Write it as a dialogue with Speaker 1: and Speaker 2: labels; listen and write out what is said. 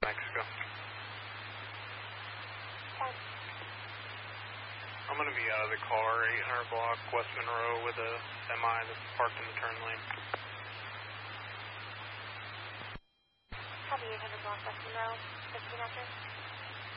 Speaker 1: Mexico.
Speaker 2: Okay.
Speaker 1: I'm going to be out of the car, 800 block, West Monroe, with a semi that's parked in the turn lane.
Speaker 2: Copy 800 block, West Monroe, 15 after.